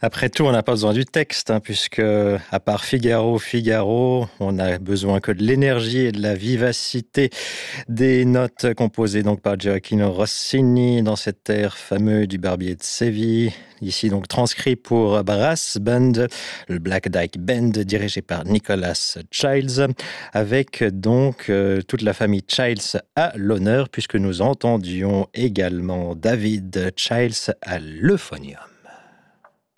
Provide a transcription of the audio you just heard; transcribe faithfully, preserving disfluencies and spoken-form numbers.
Après tout, on n'a pas besoin du texte, hein, puisque, à part Figaro, Figaro, on n'a besoin que de l'énergie et de la vivacité des notes composées donc par Gioacchino Rossini dans cet air fameux du Barbier de Séville. Ici donc transcrit pour Brass Band, le Black Dyke Band dirigé par Nicholas Childs, avec donc euh, toute la famille Childs à l'honneur, puisque nous entendions également David Childs à l'euphonium.